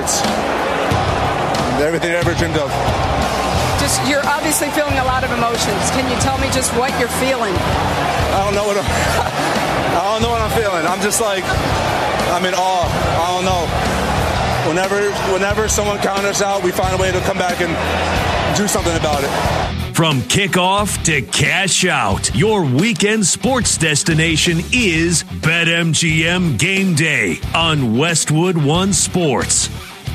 It's everything I ever dreamed of. You're obviously feeling a lot of emotions. Can you tell me just what you're feeling? I don't know what I'm feeling. I'm just like, I'm in awe. I don't know. Whenever someone counters out, we find a way to come back and do something about it. From kickoff to cash out, your weekend sports destination is BetMGM Game Day on Westwood One Sports.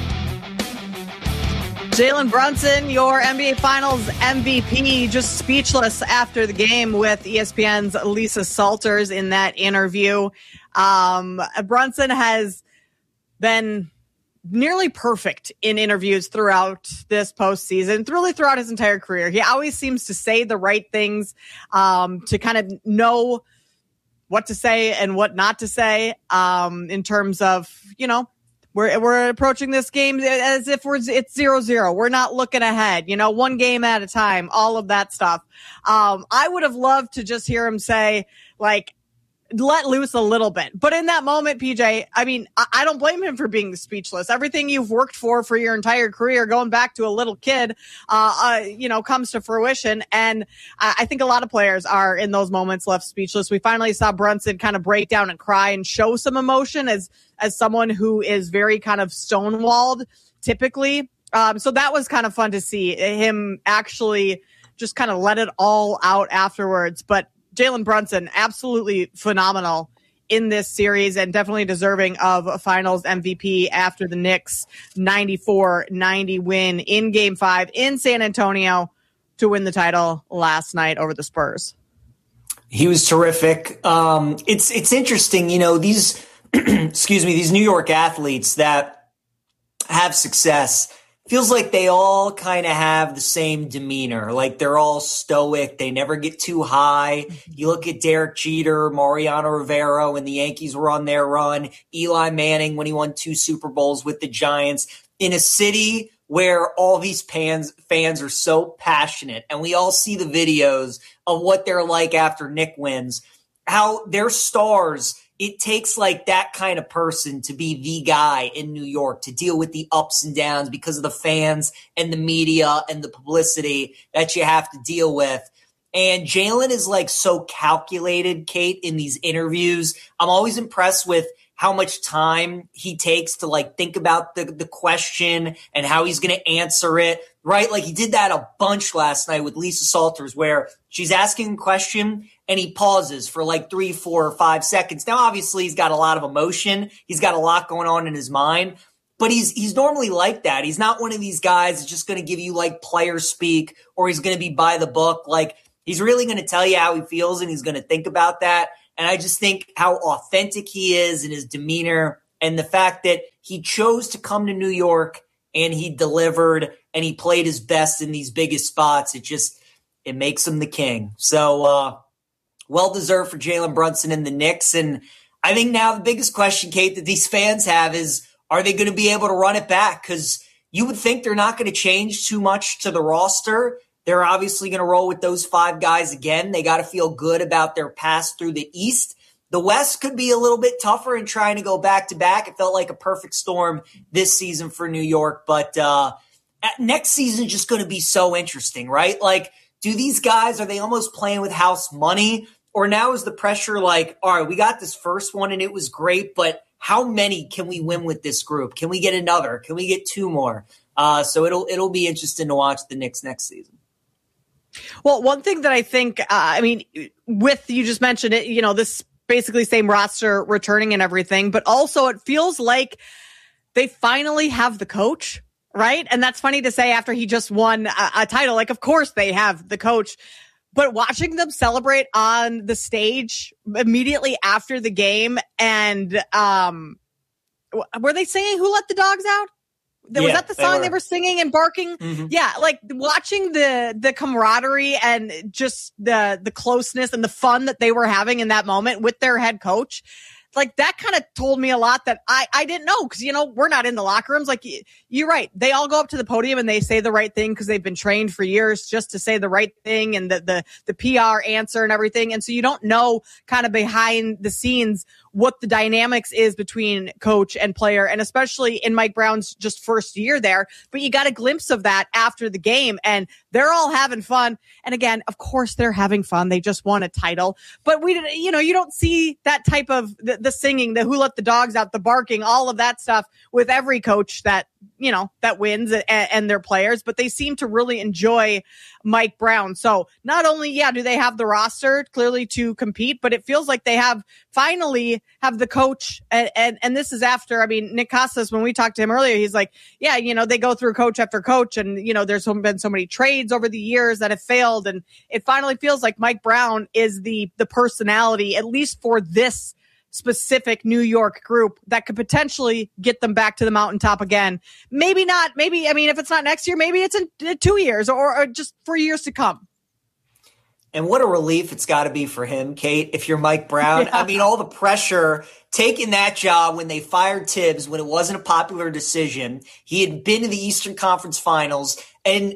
Jalen Brunson, your NBA Finals MVP, just speechless after the game with ESPN's Lisa Salters in that interview. Brunson has been nearly perfect in interviews throughout this postseason, really throughout his entire career. He always seems to say the right things, to kind of know what to say and what not to say, in terms of, we're approaching this game as if it's 0-0. We're not looking ahead, one game at a time, all of that stuff. I would have loved to just hear him say, let loose a little bit. But in that moment, PJ, I don't blame him for being speechless. Everything you've worked for your entire career, going back to a little kid, comes to fruition. And I think a lot of players are in those moments left speechless. We finally saw Brunson kind of break down and cry and show some emotion as someone who is very kind of stonewalled typically. So that was kind of fun to see him actually just kind of let it all out afterwards. But Jalen Brunson, absolutely phenomenal in this series and definitely deserving of a Finals MVP after the Knicks 94-90 win in Game 5 in San Antonio to win the title last night over the Spurs. He was terrific. It's interesting, these these New York athletes that have success. Feels like they all kind of have the same demeanor. Like they're all stoic. They never get too high. You look at Derek Jeter, Mariano Rivera when the Yankees were on their run, Eli Manning when he won 2 Super Bowls with the Giants, in a city where all these fans are so passionate. And we all see the videos of what they're like after Nick wins, how they're stars. It takes like that kind of person to be the guy in New York to deal with the ups and downs because of the fans and the media and the publicity that you have to deal with. And Jalen is like so calculated, Kate, in these interviews. I'm always impressed with how much time he takes to like think about the question and how he's going to answer it, right? Like he did that a bunch last night with Lisa Salters where she's asking a question and he pauses for like 3, 4, or 5 seconds. Now, obviously, he's got a lot of emotion. He's got a lot going on in his mind, but he's normally like that. He's not one of these guys that's just going to give you like player speak or he's going to be by the book. Like he's really going to tell you how he feels and he's going to think about that. And I just think how authentic he is in his demeanor and the fact that he chose to come to New York and he delivered and he played his best in these biggest spots. It makes him the king. So, well-deserved for Jalen Brunson and the Knicks. And I think now the biggest question, Kate, that these fans have is, are they going to be able to run it back? Because you would think they're not going to change too much to the roster. They're obviously going to roll with those 5 guys again. They got to feel good about their pass through the East. The West could be a little bit tougher in trying to go back-to-back. It felt like a perfect storm this season for New York. But next season is just going to be so interesting, right? Like, do these guys, are they almost playing with house money? Or now is the pressure like, all right, we got this first one and it was great, but how many can we win with this group? Can we get another? Can we get 2 more? So it'll be interesting to watch the Knicks next season. Well, one thing that I think, with you just mentioned it, this basically same roster returning and everything, but also it feels like they finally have the coach, right? And that's funny to say after he just won a title. Like, of course they have the coach, but watching them celebrate on the stage immediately after the game and were they singing Who Let the Dogs Out? Was that the song they were singing and barking? Mm-hmm. Yeah, like watching the camaraderie and just the closeness and the fun that they were having in that moment with their head coach. Like that kind of told me a lot that I didn't know because, we're not in the locker rooms. Like you're right. They all go up to the podium and they say the right thing because they've been trained for years just to say the right thing and the PR answer and everything. And so you don't know kind of behind the scenes what the dynamics is between coach and player, and especially in Mike Brown's just first year there. But you got a glimpse of that after the game, and they're all having fun. And again, of course, they're having fun. They just won a title. But you don't see that type of the singing, the who let the dogs out, the barking, all of that stuff with every coach that wins and their players. But they seem to really enjoy Mike Brown. So not only, do they have the roster clearly to compete, but it feels like they finally have the coach. And this is after, Nick Costas, when we talked to him earlier, he's like, they go through coach after coach, and, there's been so many trades over the years that have failed. And it finally feels like Mike Brown is the personality, at least for this specific New York group, that could potentially get them back to the mountaintop again. Maybe not. Maybe, if it's not next year, maybe it's in 2 years or just for years to come. And what a relief it's got to be for him, Kate, if you're Mike Brown. Yeah. All the pressure, taking that job when they fired Tibbs, when it wasn't a popular decision. He had been to the Eastern Conference Finals. And,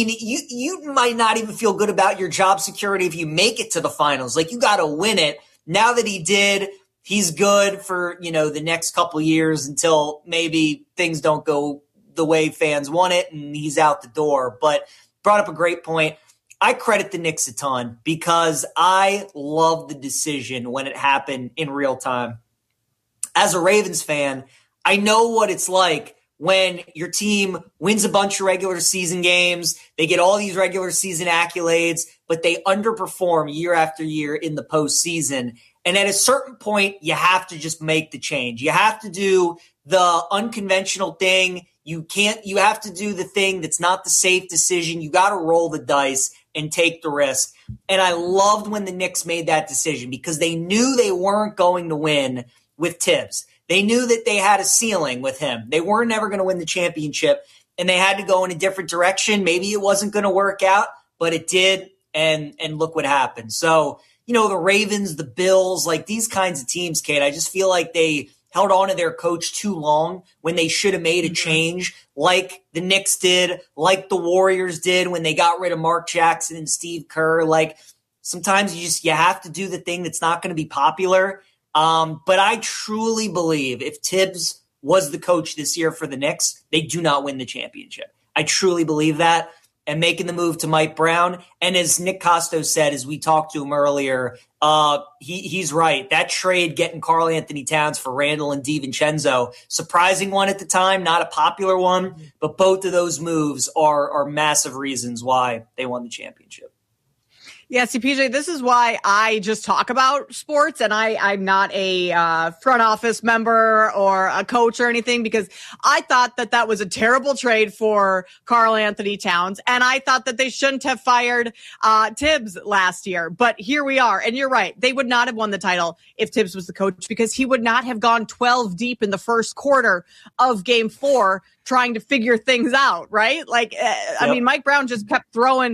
you might not even feel good about your job security if you make it to the finals. Like, you got to win it. Now that he did, he's good for, the next couple years until maybe things don't go the way fans want it and he's out the door. But brought up a great point. I credit the Knicks a ton because I love the decision when it happened in real time. As a Ravens fan, I know what it's like when your team wins a bunch of regular season games, they get all these regular season accolades, but they underperform year after year in the postseason. And at a certain point, you have to just make the change. You have to do the unconventional thing. You have to do the thing that's not the safe decision. You got to roll the dice and take the risk. And I loved when the Knicks made that decision because they knew they weren't going to win with Tibbs. They knew that they had a ceiling with him. They weren't ever going to win the championship, and they had to go in a different direction. Maybe it wasn't going to work out, but it did, and look what happened. So, the Ravens, the Bills, like these kinds of teams, Kate, I just feel like they held on to their coach too long when they should have made a change, like the Knicks did, like the Warriors did when they got rid of Mark Jackson and Steve Kerr. Like, sometimes you have to do the thing that's not going to be popular. But I truly believe if Tibbs was the coach this year for the Knicks, they do not win the championship. I truly believe that. And making the move to Mike Brown. And as Nick Costos said, as we talked to him earlier, he's right. That trade getting Karl Anthony Towns for Randall and DiVincenzo, surprising one at the time, not a popular one, but both of those moves are massive reasons why they won the championship. Yeah, see, PJ, this is why I just talk about sports, and I'm not a front office member or a coach or anything, because I thought that was a terrible trade for Karl Anthony Towns, and I thought that they shouldn't have fired Tibbs last year. But here we are, and you're right. They would not have won the title if Tibbs was the coach, because he would not have gone 12 deep in the first quarter of Game 4 trying to figure things out, right? Like, Mike Brown just kept throwing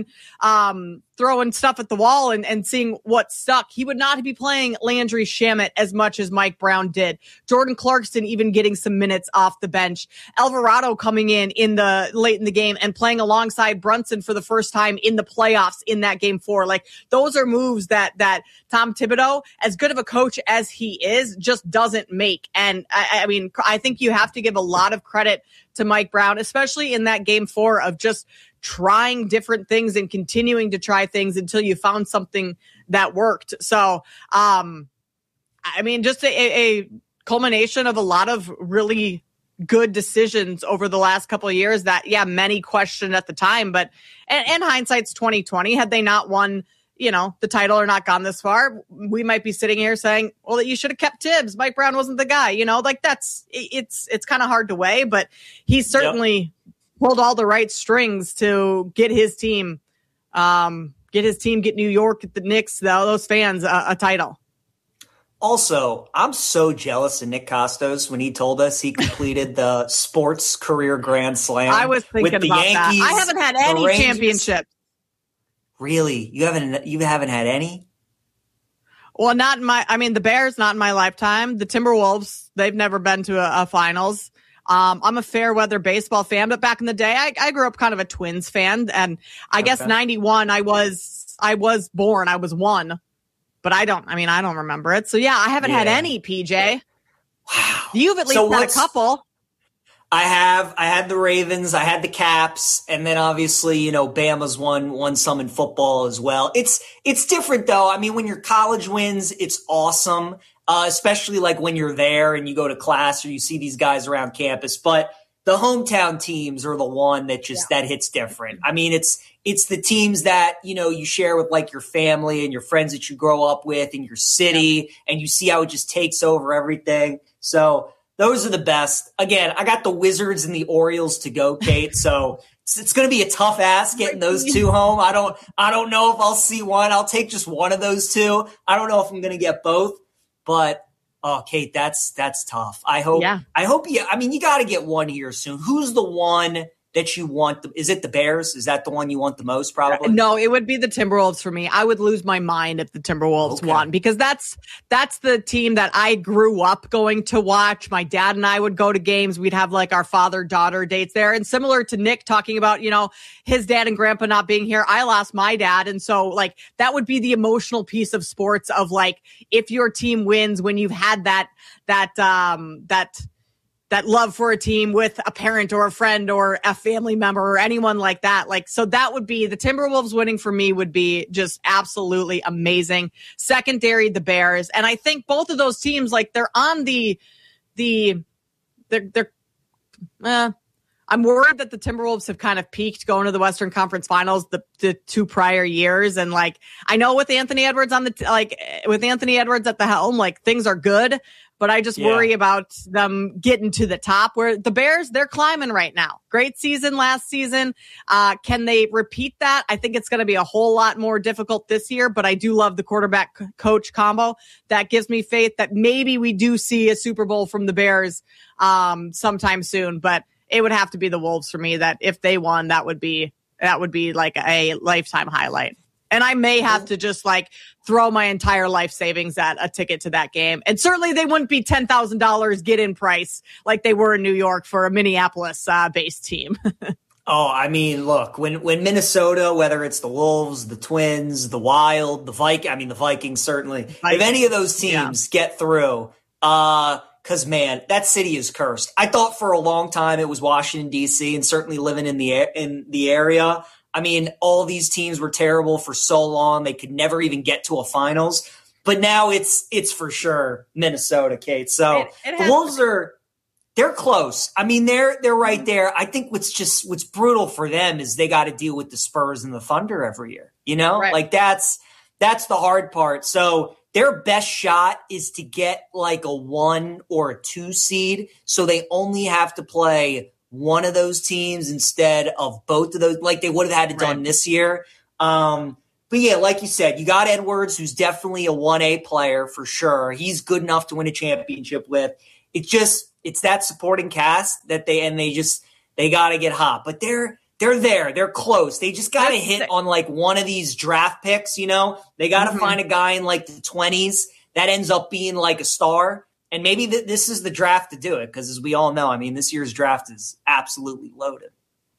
stuff at the wall and seeing what stuck. He would not be playing Landry Shamet as much as Mike Brown did. Jordan Clarkson even getting some minutes off the bench. Alvarado coming in the late in the game and playing alongside Brunson for the first time in the playoffs in that Game 4. Like, those are moves that Tom Thibodeau, as good of a coach as he is, just doesn't make. And I think you have to give a lot of credit to Mike Brown, especially in that Game 4 of just trying different things and continuing to try things until you found something that worked. So, just a culmination of a lot of really good decisions over the last couple of years that, many questioned at the time, but, and hindsight's 2020, had they not won, the title or not gone this far, we might be sitting here saying, well, that you should have kept Tibbs. Mike Brown wasn't the guy, it's kind of hard to weigh, but he certainly pulled all the right strings to get his team, get New York, the Knicks, those fans a title. Also, I'm so jealous of Nick Costos when he told us he completed the sports career grand slam. I was thinking with the about Yankees, that. I haven't had any championships. Really? You haven't had any? Well, not in the Bears, not in my lifetime. The Timberwolves, they've never been to a finals. I'm a fair weather baseball fan, but back in the day, I grew up kind of a Twins fan, and I guess 91, I was born. I was one, but I don't remember it. So yeah, I haven't had any, PJ. Wow. You've at least had a couple. I had the Ravens, I had the Caps, and then obviously, Bama's won some in football as well. It's different though. I mean, when your college wins, it's awesome. Especially like when you're there and you go to class or you see these guys around campus, but the hometown teams are the one that that hits different. I mean, it's the teams that, you share with like your family and your friends that you grow up with in your city, and you see how it just takes over everything. So those are the best. Again, I got the Wizards and the Orioles to go, Kate. So it's going to be a tough ask getting those two home. I don't know if I'll see one. I'll take just one of those two. I don't know if I'm going to get both, but Kate, that's tough. I hope you got to get one here soon. Who's the one that you want? Is it the Bears? Is that the one you want the most, probably? No, it would be the Timberwolves for me. I would lose my mind if the Timberwolves won, because that's the team that I grew up going to watch. My dad and I would go to games. We'd have like our father-daughter dates there. And similar to Nick talking about, his dad and grandpa not being here, I lost my dad. And so like that would be the emotional piece of sports of like, if your team wins, when you've had that love for a team with a parent or a friend or a family member or anyone like that. Like, so that would be the Timberwolves winning for me would be just absolutely amazing. Secondary, the Bears. And I think both of those teams, like they're on I'm worried that the Timberwolves have kind of peaked going to the Western Conference Finals the two prior years. And like, I know with Anthony Edwards with Anthony Edwards at the helm, like things are good, but I just worry about them getting to the top, where the Bears, they're climbing right now. Great season last season. Can they repeat that? I think it's going to be a whole lot more difficult this year, but I do love the quarterback coach combo. That gives me faith that maybe we do see a Super Bowl from the Bears sometime soon, but it would have to be the Wolves for me. That if they won, that would be like a lifetime highlight. And I may have to just like throw my entire life savings at a ticket to that game. And certainly they wouldn't be $10,000 get-in price like they were in New York for a Minneapolis based team. Oh, I mean, look, when Minnesota, whether it's the Wolves, the Twins, the Wild, the Vikings certainly, if any of those teams get through, because, man, that city is cursed. I thought for a long time it was Washington, D.C., and certainly living in the area. I mean, all these teams were terrible for so long. They could never even get to a finals. But now it's for sure Minnesota, Kate. So the Wolves they're close. I mean, they're right there. I think what's brutal for them is they got to deal with the Spurs and the Thunder every year. Right. Like that's the hard part. So their best shot is to get like a 1 or a 2 seed. So they only have to play one of those teams instead of both of those, like they would have had to done this year. But yeah, like you said, you got Edwards, who's definitely a 1A player for sure. He's good enough to win a championship with. It's that supporting cast that they got to get hot, but they're there. They're close. They just got to hit on like one of these draft picks, They got to find a guy in like the 20s that ends up being like a star. And maybe this is the draft to do it, because as we all know, I mean, this year's draft is absolutely loaded.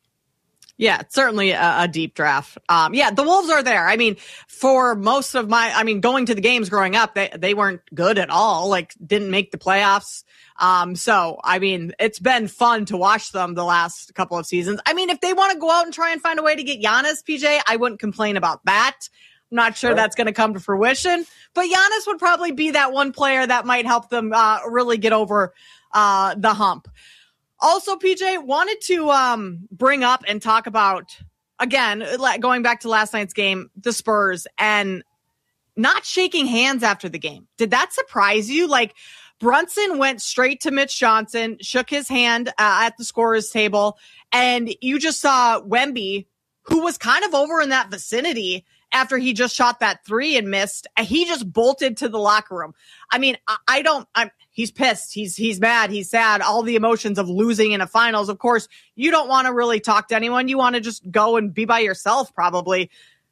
Yeah, it's certainly a deep draft. The Wolves are there. I mean, for most of going to the games growing up, they weren't good at all, like didn't make the playoffs. So, I mean, it's been fun to watch them the last couple of seasons. I mean, if they want to go out and try and find a way to get Giannis, PJ, I wouldn't complain about that. I'm not sure that's going to come to fruition, but Giannis would probably be that one player that might help them really get over the hump. Also, PJ, wanted to bring up and talk about, again, going back to last night's game, the Spurs, and not shaking hands after the game. Did that surprise you? Like, Brunson went straight to Mitch Johnson, shook his hand at the scorer's table, and you just saw Wemby, who was kind of over in that vicinity after he just shot that 3 and missed. He just bolted to the locker room. I mean, he's pissed. He's mad. He's sad. All the emotions of losing in a finals. Of course, you don't want to really talk to anyone. You want to just go and be by yourself, probably.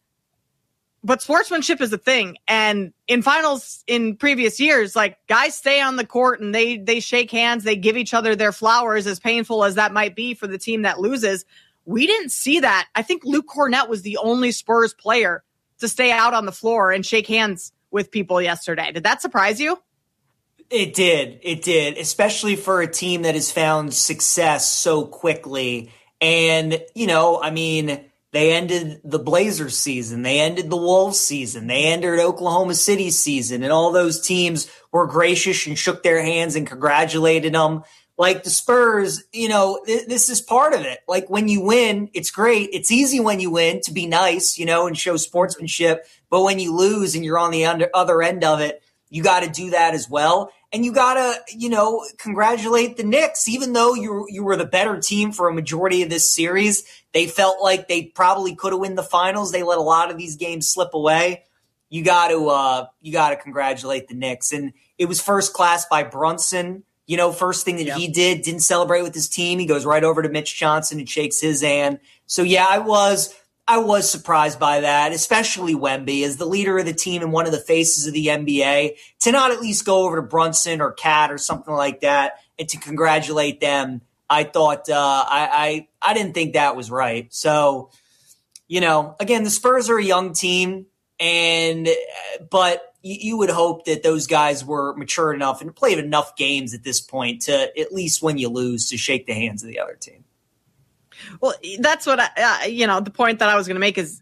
But sportsmanship is a thing. And in finals in previous years, like, guys stay on the court and they shake hands. They give each other their flowers, as painful as that might be for the team that loses. We didn't see that. I think Luke Cornett was the only Spurs player to stay out on the floor and shake hands with people yesterday. Did that surprise you? It did, especially for a team that has found success so quickly. And, they ended the Blazers season. They ended the Wolves season. They ended Oklahoma City season. And all those teams were gracious and shook their hands and congratulated them. Like the Spurs, this is part of it. Like when you win, it's great. It's easy when you win to be nice, and show sportsmanship. But when you lose and you're on the other end of it, you got to do that as well. And you got to, congratulate the Knicks. Even though you were the better team for a majority of this series, they felt like they probably could have won the finals. They let a lot of these games slip away. You got to congratulate the Knicks. And it was first class by Brunson. First thing that he didn't celebrate with his team. He goes right over to Mitch Johnson and shakes his hand. So yeah, I was surprised by that, especially Wemby as the leader of the team and one of the faces of the NBA, to not at least go over to Brunson or Cat or something like that and to congratulate them. I thought I didn't think that was right. So, again, the Spurs are a young team, but you would hope that those guys were mature enough and played enough games at this point to, at least when you lose, to shake the hands of the other team. Well, that's what the point that I was going to make is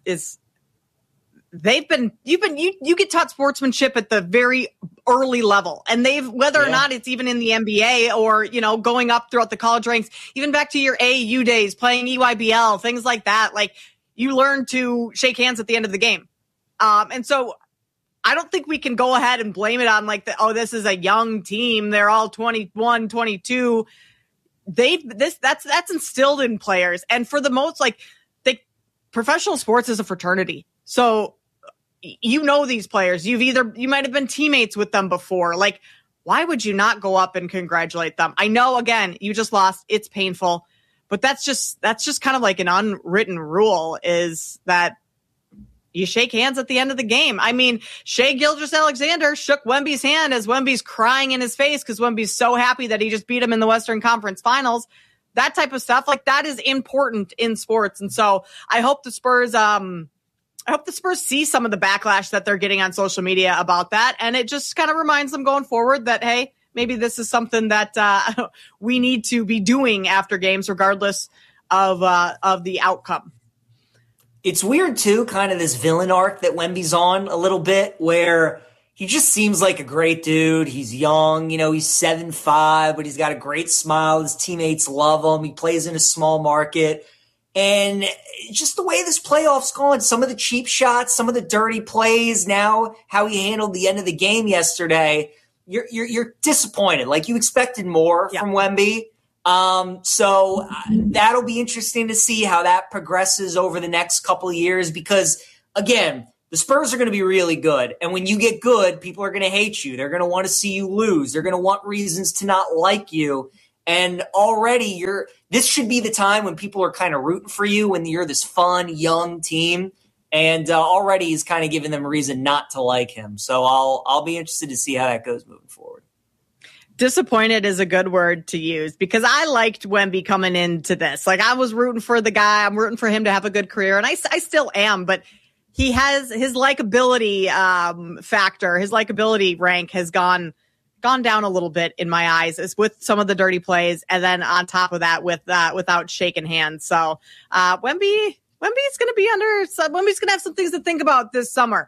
you get taught sportsmanship at the very early level, and whether or not it's even in the NBA or, going up throughout the college ranks, even back to your AAU days, playing EYBL, things like that. Like, you learn to shake hands at the end of the game. And so I don't think we can go ahead and blame it on this is a young team. They're all 21, 22. That's instilled in players. And for the most, professional sports is a fraternity. So, these players, you might have been teammates with them before. Like, why would you not go up and congratulate them? I know, again, you just lost. It's painful, but that's just kind of like an unwritten rule, is that you shake hands at the end of the game. I mean, Shai Gilgeous-Alexander shook Wemby's hand as Wemby's crying in his face because Wemby's so happy that he just beat him in the Western Conference Finals. That type of stuff, that is important in sports. And so I hope the Spurs, see some of the backlash that they're getting on social media about that. And it just kind of reminds them going forward that, hey, maybe this is something that we need to be doing after games, regardless of the outcome. It's weird, too, kind of this villain arc that Wemby's on a little bit, where he just seems like a great dude. He's young, he's 7'5", but he's got a great smile. His teammates love him. He plays in a small market. And just the way this playoff's gone, some of the cheap shots, some of the dirty plays, now how he handled the end of the game yesterday, you're disappointed. Like, you expected more from Wemby. So that'll be interesting to see how that progresses over the next couple of years, because, again, the Spurs are going to be really good. And when you get good, people are going to hate you. They're going to want to see you lose. They're going to want reasons to not like you. And already this should be the time when people are kind of rooting for you, when you're this fun, young team. And already he's kind of giving them a reason not to like him. So I'll be interested to see how that goes moving forward. Disappointed is a good word to use, because I liked Wemby coming into this. I was rooting for the guy. I'm rooting for him to have a good career, and I still am. But he has his likability factor, his likability rank has gone down a little bit in my eyes, is with some of the dirty plays, and then on top of that without shaking hands. So Wemby's going to have some things to think about this summer.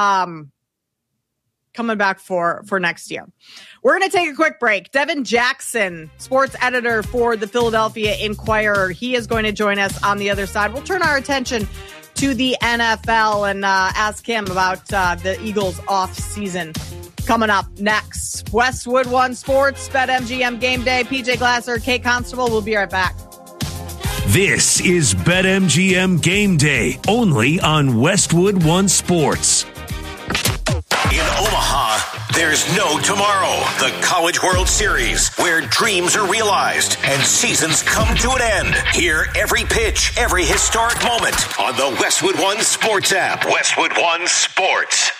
Coming back for next year. We're going to take a quick break. Devin Jackson, sports editor for the Philadelphia Inquirer, he is going to join us on the other side. We'll turn our attention to the NFL and ask him about the Eagles off season. Coming up next, Westwood One Sports, BetMGM Game Day. PJ Glasser, Kate Constable. We'll be right back. This is BetMGM Game Day, only on Westwood One Sports. In Omaha, there's no tomorrow. The College World Series, where dreams are realized and seasons come to an end. Hear every pitch, every historic moment on the Westwood One Sports app. Westwood One Sports.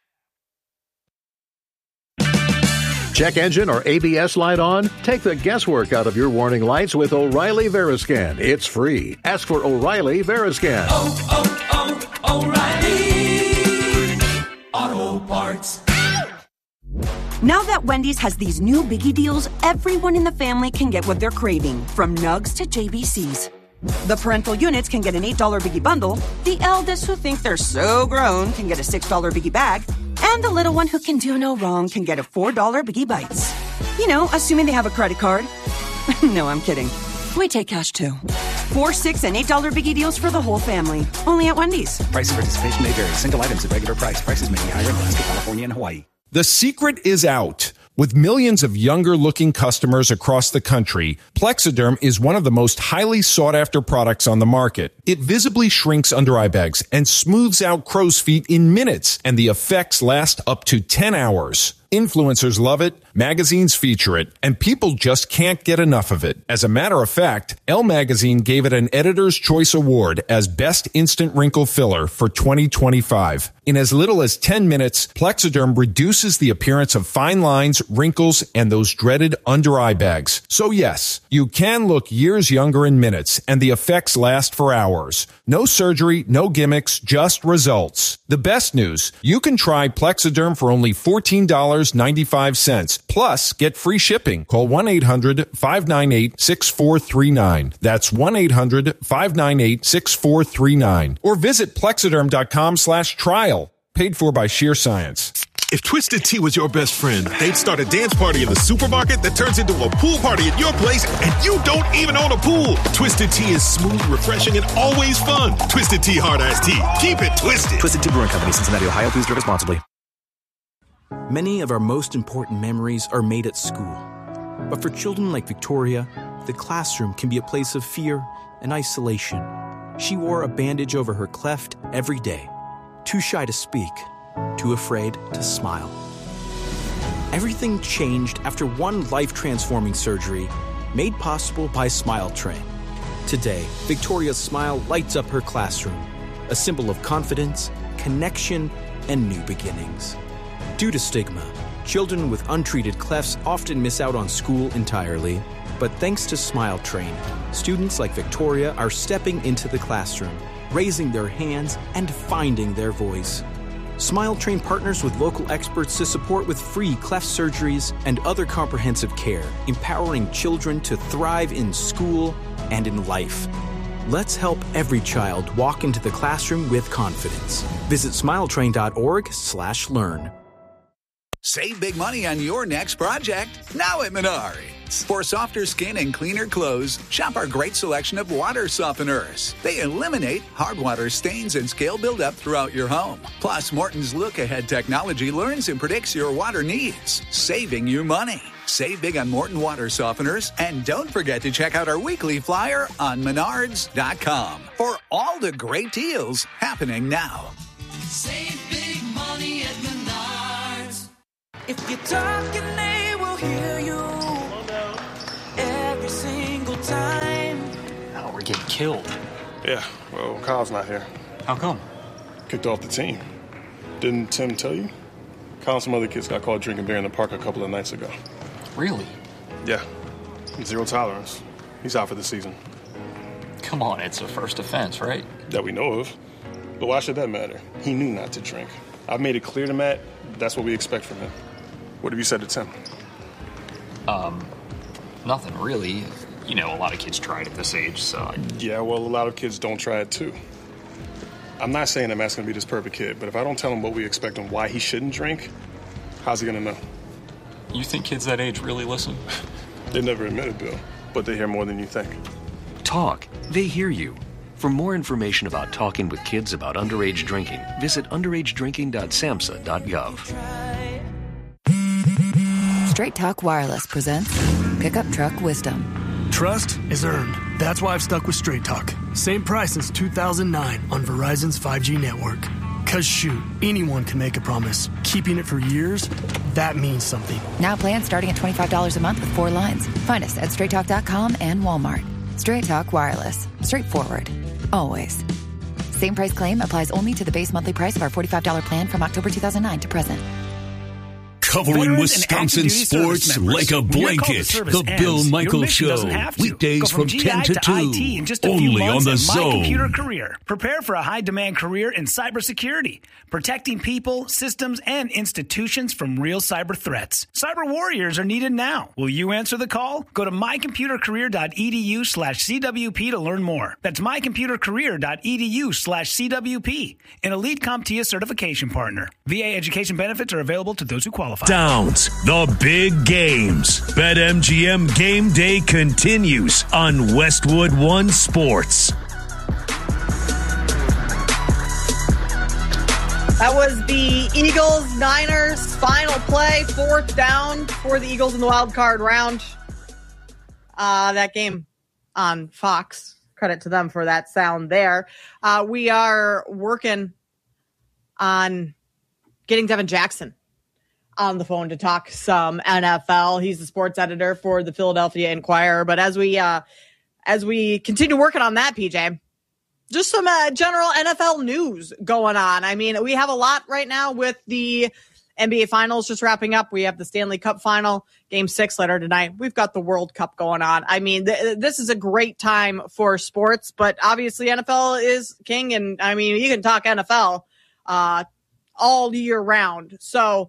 Check engine or ABS light on? Take the guesswork out of your warning lights with O'Reilly Veriscan. It's free. Ask for O'Reilly Veriscan. O'Reilly Auto Parts. Now that Wendy's has these new Biggie deals, everyone in the family can get what they're craving, from nugs to JBCs. The parental units can get an $8 Biggie bundle, the eldest who think they're so grown can get a $6 Biggie bag, and the little one who can do no wrong can get a $4 Biggie Bites. You know, assuming they have a credit card. No, I'm kidding. We take cash too. $4, $6, and $8 Biggie deals for the whole family. Only at Wendy's. Price and participation may vary. Single items at regular price. Prices may be higher in Alaska, California, and Hawaii. The secret is out. With millions of younger-looking customers across the country, Plexiderm is one of the most highly sought-after products on the market. It visibly shrinks under-eye bags and smooths out crow's feet in minutes, and the effects last up to 10 hours. Influencers love it, magazines feature it, and people just can't get enough of it. As a matter of fact, Elle Magazine gave it an Editor's Choice Award as Best Instant Wrinkle Filler for 2025. In as little as 10 minutes, Plexiderm reduces the appearance of fine lines, wrinkles, and those dreaded under-eye bags. So yes, you can look years younger in minutes, and the effects last for hours. No surgery, no gimmicks, just results. The best news, you can try Plexiderm for only $14.95. Plus, get free shipping. Call 1-800-598-6439. That's 1-800-598-6439. Or visit Plexiderm.com/trial. Paid for by Sheer Science. If Twisted Tea was your best friend, they'd start a dance party in the supermarket that turns into a pool party at your place, and you don't even own a pool. Twisted Tea is smooth, refreshing, and always fun. Twisted Tea Hard Iced Tea. Keep it twisted. Twisted Tea Brewing Company, Cincinnati, Ohio. Please drink responsibly. Many of our most important memories are made at school. But for children like Victoria, the classroom can be a place of fear and isolation. She wore a bandage over her cleft every day, too shy to speak, too afraid to smile. Everything changed after one life-transforming surgery made possible by Smile Train. Today, Victoria's smile lights up her classroom, a symbol of confidence, connection, and new beginnings. Due to stigma, children with untreated clefts often miss out on school entirely. But thanks to Smile Train, students like Victoria are stepping into the classroom, raising their hands, and finding their voice. Smile Train partners with local experts to support with free cleft surgeries and other comprehensive care, empowering children to thrive in school and in life. Let's help every child walk into the classroom with confidence. Visit smiletrain.org/learn. Save big money on your next project now at Menards. For softer skin and cleaner clothes, shop our great selection of water softeners. They eliminate hard water stains and scale buildup throughout your home. Plus, Morton's Look-Ahead technology learns and predicts your water needs, saving you money. Save big on Morton water softeners, and don't forget to check out our weekly flyer on Menards.com for all the great deals happening now. Save big money at Menards. If you're talking, they will hear you every single time. Oh, we're getting killed. Yeah, well, Kyle's not here. How come? Kicked off the team. Didn't Tim tell you? Kyle and some other kids got caught drinking beer in the park a couple of nights ago. Really? Yeah. Zero tolerance. He's out for the season. Come on, it's a first offense, right? That we know of. But why should that matter? He knew not to drink. I've made it clear to Matt that's what we expect from him. What have you said to Tim? Nothing really. You know, a lot of kids try it at this age, so... Yeah, well, a lot of kids don't try it, too. I'm not saying that Matt's going to be this perfect kid, but if I don't tell him what we expect and why he shouldn't drink, how's he going to know? You think kids that age really listen? They never admit it, Bill, but they hear more than you think. Talk. They hear you. For more information about talking with kids about underage drinking, visit underagedrinking.samhsa.gov. Straight Talk Wireless presents Pickup Truck Wisdom. Trust is earned. That's why I've stuck with Straight Talk. Same price since 2009 on Verizon's 5G network. Cause shoot, anyone can make a promise. Keeping it for years, that means something. Now plans starting at $25 a month with 4 lines. Find us at straighttalk.com and Walmart. Straight Talk Wireless. Straightforward. Always. Same price claim applies only to the base monthly price of our $45 plan from October 2009 to present. Covering Veterans and Wisconsin active duty service sports members, like a when your call to blanket. service The Bill ends, your Michaels mission Show. doesn't have to. Weekdays Go from GI 10 to 2. IT in just a few Only on months the at My Zone. Computer Career. Prepare for a high-demand career in cybersecurity, protecting people, systems, and institutions from real cyber threats. Cyber warriors are needed now. Will you answer the call? Go to mycomputercareer.edu/CWP to learn more. That's mycomputercareer.edu/CWP. An Elite CompTIA certification partner. VA education benefits are available to those who qualify. Downs, the big games. BetMGM Game Day continues on Westwood One Sports. That was the Eagles-Niners final play, 4th down for the Eagles in the wild card round. That game on Fox. Credit to them for that sound there. We are working on getting Devin Jackson on the phone to talk some NFL. He's the sports editor for the Philadelphia Inquirer. But as we continue working on that, PJ, just some general NFL news going on. I mean, we have a lot right now with the NBA Finals just wrapping up. We have the Stanley Cup Final, Game 6 later tonight. We've got the World Cup going on. I mean, this is a great time for sports, but obviously NFL is king. And, I mean, you can talk NFL all year round. So,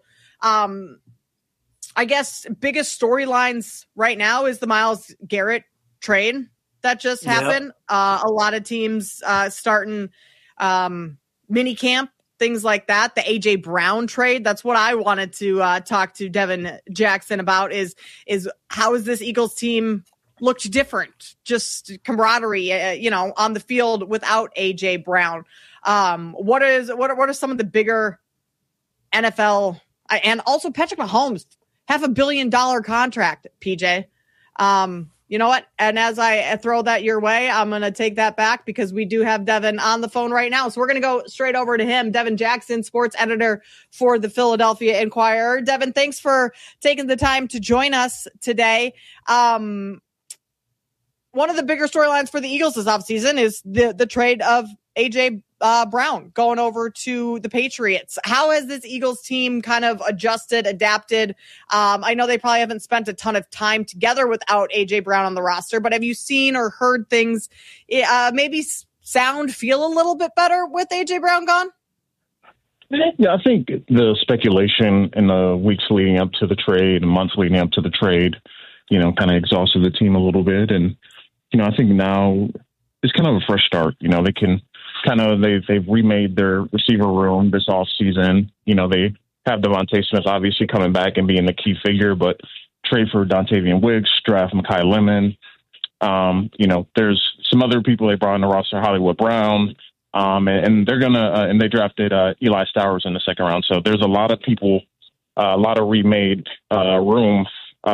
I guess biggest storylines right now is the Myles Garrett trade that just happened. Yep. A lot of teams starting mini camp, things like that. The A.J. Brown trade, that's what I wanted to talk to Devin Jackson about is how is this Eagles team looked different? Just camaraderie, on the field without A.J. Brown. What are some of the bigger NFL and also Patrick Mahomes, $500 million contract, PJ. You know what? And as I throw that your way, I'm going to take that back because we do have Devin on the phone right now. So we're going to go straight over to him. Devin Jackson, sports editor for the Philadelphia Inquirer. Devin, thanks for taking the time to join us today. One of the bigger storylines for the Eagles this offseason is the trade of A.J. Brown going over to the Patriots. How has this Eagles team kind of adjusted, adapted? I know they probably haven't spent a ton of time together without A.J. Brown on the roster, but have you seen or heard things maybe feel a little bit better with A.J. Brown gone? Yeah, I think the speculation in the weeks leading up to the trade, months leading up to the trade, kind of exhausted the team a little bit. And, I think now it's kind of a fresh start. They can they've remade their receiver room this offseason. They have Devontae Smith obviously coming back and being the key figure, but trade for Dontavian Wicks, draft Mekhi Lemon. There's some other people they brought on the roster, Hollywood Brown, and they're and they drafted Eli Stowers in the second round. So there's a lot of people, a lot of remade room.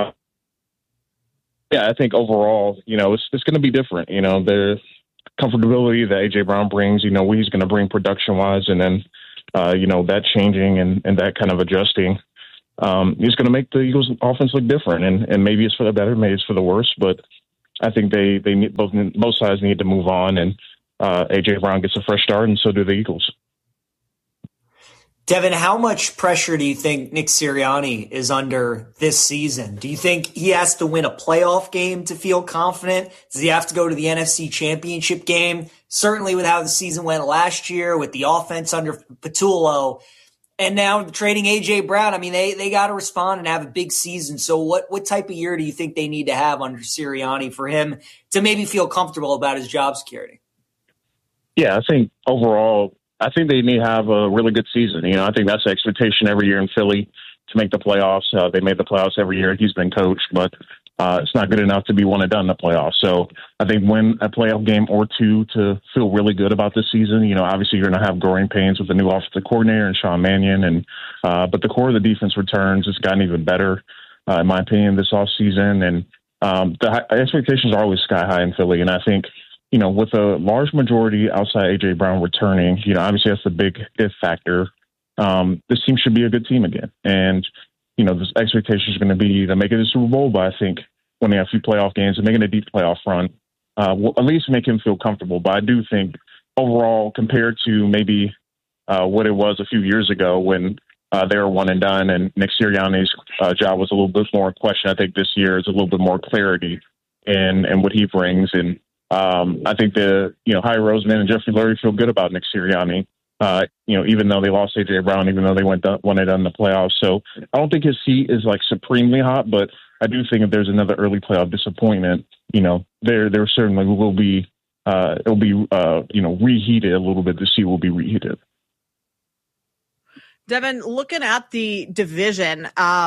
I think overall, it's going to be different. The comfortability that A.J. Brown brings, what he's going to bring production-wise, and then, that changing and that kind of adjusting is going to make the Eagles' offense look different. And maybe it's for the better, maybe it's for the worse, but I think they need, both sides need to move on, and A.J. Brown gets a fresh start, and so do the Eagles. Devin, how much pressure do you think Nick Sirianni is under this season? Do you think he has to win a playoff game to feel confident? Does he have to go to the NFC Championship game? Certainly with how the season went last year with the offense under Patullo. And now trading A.J. Brown, I mean, they got to respond and have a big season. So what type of year do you think they need to have under Sirianni for him to maybe feel comfortable about his job security? Yeah, I think overall, I think they need to have a really good season. I think that's the expectation every year in Philly to make the playoffs. They made the playoffs every year he's been coached, but it's not good enough to be one and done in the playoffs. So I think win a playoff game or two to feel really good about this season. Obviously you're going to have growing pains with the new offensive coordinator and Sean Mannion, but the core of the defense returns. It's gotten even better, in my opinion, this offseason. And the expectations are always sky high in Philly, and I think with a large majority outside A.J. Brown returning, obviously that's the big if factor. This team should be a good team again. And, the expectation is going to be to make it a Super Bowl, but I think winning a few playoff games and making a deep playoff run will at least make him feel comfortable. But I do think overall, compared to maybe what it was a few years ago when they were one and done, and Nick Sirianni's job was a little bit more in question. I think this year is a little bit more clarity in what he brings. And I think Howie Roseman and Jeffrey Lurie feel good about Nick Sirianni, even though they lost A.J. Brown, even though they won and done the playoffs. So I don't think his seat is like supremely hot, but I do think if there's another early playoff disappointment, there certainly will be, it'll be, reheated a little bit. The seat will be reheated. Devin, looking at the division,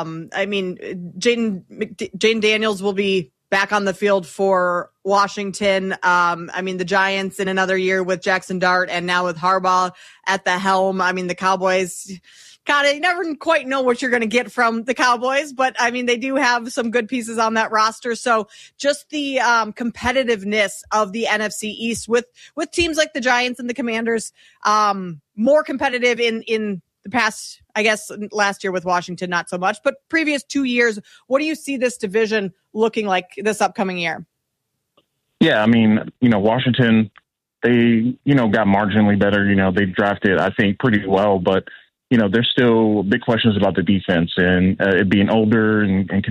Jaden Daniels will be back on the field for Washington. The Giants in another year with Jackson Dart and now with Harbaugh at the helm. The Cowboys, you never quite know what you're going to get from the Cowboys, but they do have some good pieces on that roster. So just the competitiveness of the NFC East with teams like the Giants and the Commanders, more competitive in the past, I guess last year with Washington, not so much, but previous 2 years. What do you see this division looking like this upcoming year? Yeah, Washington, they, got marginally better. They drafted, I think, pretty well, but, there's still big questions about the defense and it being older and could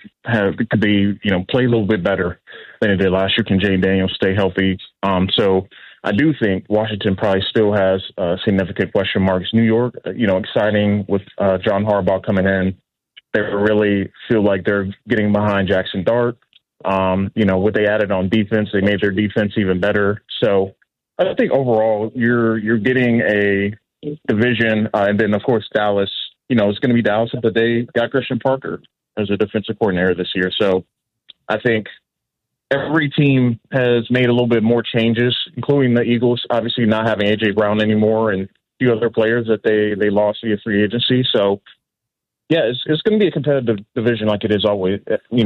they play a little bit better than it did last year? Can Jaden Daniels stay healthy? So I do think Washington probably still has significant question marks. New York, exciting with John Harbaugh coming in. They really feel like they're getting behind Jackson Dart. What they added on defense, they made their defense even better. So I think overall you're getting a division. And then, of course, Dallas, it's going to be Dallas, but they got Christian Parker as a defensive coordinator this year. So I think every team has made a little bit more changes, including the Eagles, obviously not having A.J. Brown anymore and a few other players that they lost via free agency. So, yeah, it's going to be a competitive division like it is always,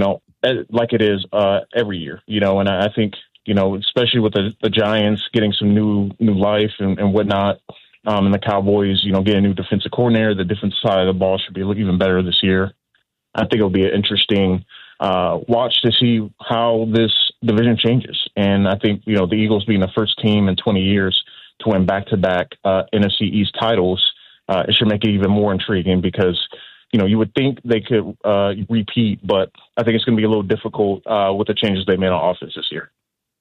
like it is every year, and I think, especially with the Giants getting some new life and whatnot, and the Cowboys, getting a new defensive coordinator, the defensive side of the ball should be even better this year. I think it'll be an interesting watch to see how this division changes. And I think, the Eagles being the first team in 20 years to win back-to-back NFC East titles, it should make it even more intriguing because, you would think they could repeat, but I think it's going to be a little difficult with the changes they made on offense this year.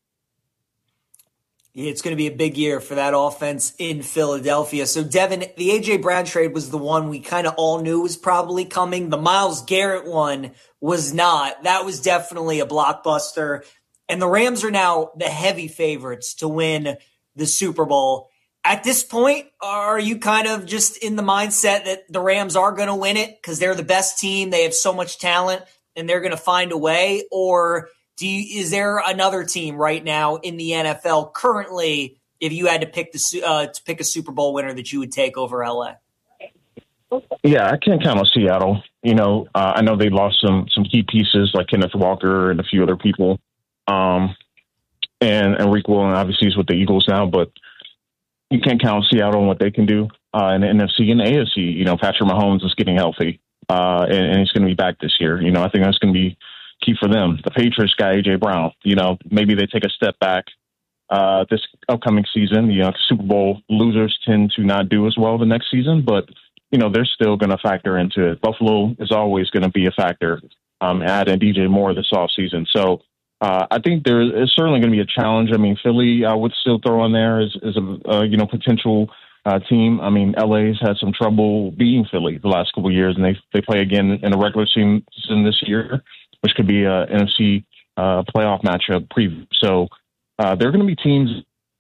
It's going to be a big year for that offense in Philadelphia. So, Devin, the A.J. Brown trade was the one we kind of all knew was probably coming. The Myles Garrett one was not. That was definitely a blockbuster. And the Rams are now the heavy favorites to win the Super Bowl. At this point, are you kind of just in the mindset that the Rams are going to win it because they're the best team, they have so much talent, and they're going to find a way? Or is there another team right now in the NFL currently, if you had to pick a Super Bowl winner, that you would take over LA? Yeah, I can't count on Seattle. I know they lost some key pieces like Kenneth Walker and a few other people. And Rick Willen obviously is with the Eagles now, but you can't count on Seattle and what they can do in the NFC and the AFC. Patrick Mahomes is getting healthy, and he's going to be back this year. I think that's going to be key for them. The Patriots got A.J. Brown. Maybe they take a step back this upcoming season. Super Bowl losers tend to not do as well the next season, but, they're still going to factor into it. Buffalo is always going to be a factor, adding DJ Moore this offseason. So I think there is certainly going to be a challenge. Philly, I would still throw in there as a potential team. LA's had some trouble beating Philly the last couple of years, and they play again in a regular season this year, which could be a NFC playoff matchup preview. So there are going to be teams.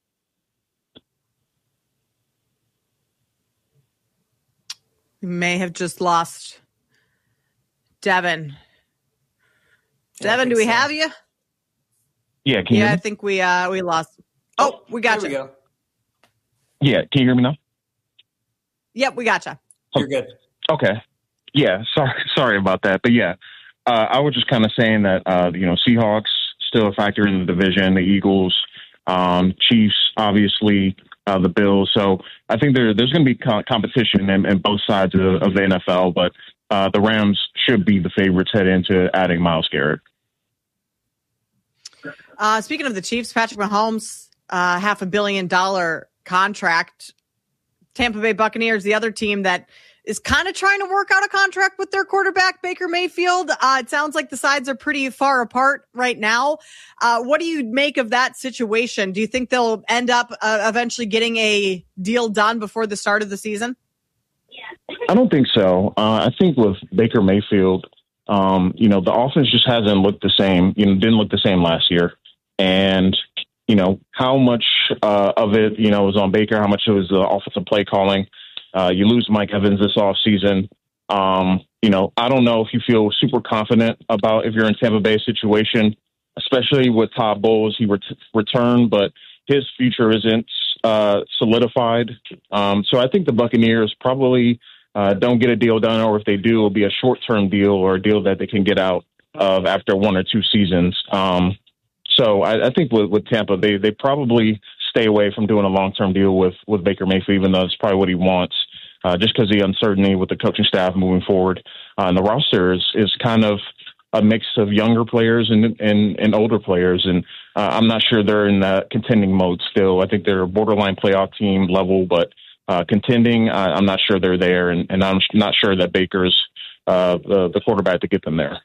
We may have just lost Devin. Devin, do we have you? Yeah, can you hear me? I think we lost. Oh, we got you. We go. Yeah, can you hear me now? Yep, we got you. You're good. Okay. Yeah, sorry about that. But yeah, I was just kind of saying that, Seahawks still a factor in the division, the Eagles, Chiefs, obviously, the Bills. So I think there's going to be competition in both sides of the NFL, but the Rams should be the favorites head into adding Myles Garrett. Speaking of the Chiefs, Patrick Mahomes, $500 million contract. Tampa Bay Buccaneers, the other team that is kind of trying to work out a contract with their quarterback, Baker Mayfield. It sounds like the sides are pretty far apart right now. What do you make of that situation? Do you think they'll end up eventually getting a deal done before the start of the season? I don't think so. I think with Baker Mayfield, the offense just hasn't looked the same, didn't look the same last year. And, how much of it, was on Baker, how much it was the offensive play calling. You lose Mike Evans this offseason. I don't know if you feel super confident about if you're in Tampa Bay situation, especially with Todd Bowles. He returned, but his future isn't solidified. So I think the Buccaneers probably don't get a deal done, or if they do, it'll be a short-term deal or a deal that they can get out of after 1 or 2 seasons. So I think with Tampa, they probably stay away from doing a long-term deal with Baker Mayfield, even though it's probably what he wants, just because the uncertainty with the coaching staff moving forward. And the roster is kind of a mix of younger players and older players. And I'm not sure they're in that contending mode still. I think they're a borderline playoff team level, but contending, I'm not sure they're there. And I'm not sure that Baker's the quarterback to get them there.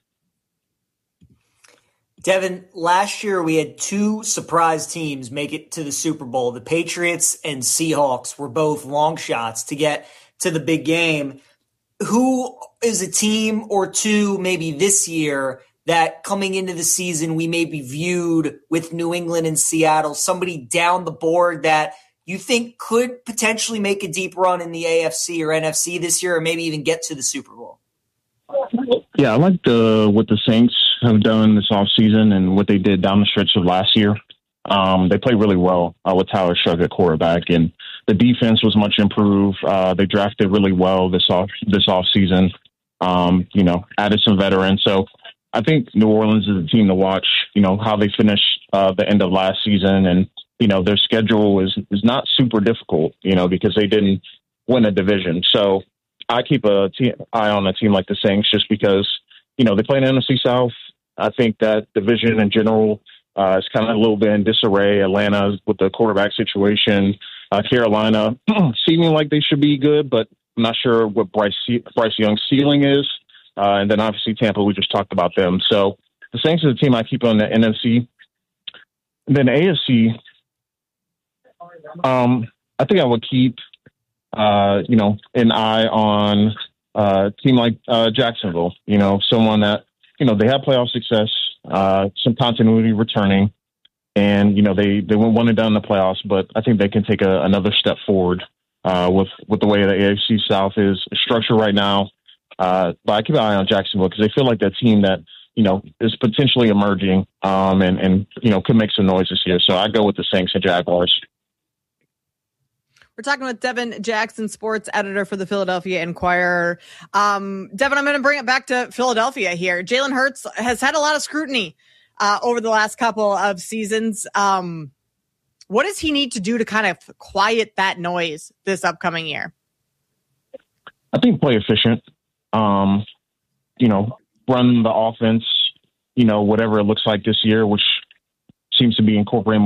Devin, last year we had 2 surprise teams make it to the Super Bowl. The Patriots and Seahawks were both long shots to get to the big game. Who is a team or 2 maybe this year that coming into the season we may be viewed with New England and Seattle, somebody down the board that you think could potentially make a deep run in the AFC or NFC this year, or maybe even get to the Super Bowl? Yeah, I like what the Saints have done this offseason and what they did down the stretch of last year. They played really well with Tyler Shough at quarterback, and the defense was much improved. They drafted really well this offseason. Added some veterans. So I think New Orleans is a team to watch. How they finished the end of last season, and their schedule is not super difficult. Because they didn't win a division. So I keep an eye on a team like the Saints just because, they play in the NFC South. I think that division in general is kind of a little bit in disarray. Atlanta with the quarterback situation. Carolina seeming like they should be good, but I'm not sure what Bryce Young's ceiling is. And then obviously Tampa, we just talked about them. So the Saints is a team I keep on the NFC. And then AFC, I think I would keep an eye on a team like Jacksonville, someone that, they have playoff success, some continuity returning, and, they went 1 and done in the playoffs, but I think they can take another step forward with the way the AFC South is structured right now. But I keep an eye on Jacksonville because they feel like that team that, is potentially emerging and could make some noise this year. So I go with the Saints and Jaguars. We're talking with Devin Jackson, sports editor for the Philadelphia Inquirer. Devin, I'm going to bring it back to Philadelphia here. Jalen Hurts has had a lot of scrutiny over the last couple of seasons. What does he need to do to kind of quiet that noise this upcoming year? I think play efficient. Run the offense, whatever it looks like this year, which seems to be incorporating